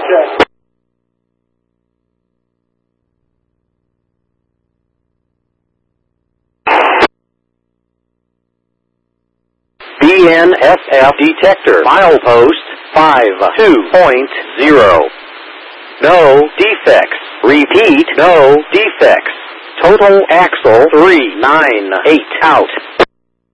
check. BNSF detector. Milepost 52.0. No defects. Repeat, no defects. Total axle 398 out.